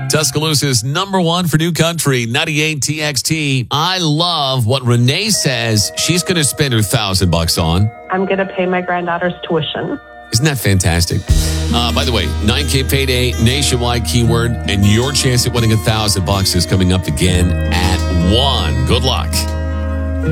Tuscaloosa's number one for new country, 98 TXT. I love what Renee says she's going to spend her $1,000 on. I'm going to pay my granddaughter's tuition. Isn't that fantastic? By the way, 9K payday, nationwide keyword, and your chance at winning $1,000 is coming up again at 1. Good luck.